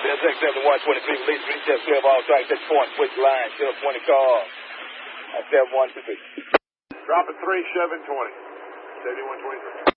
Bill 67123, release 312, all strike, 6 point, switch line, still 20 calls. 7123. Drop it 3, 720. 7123.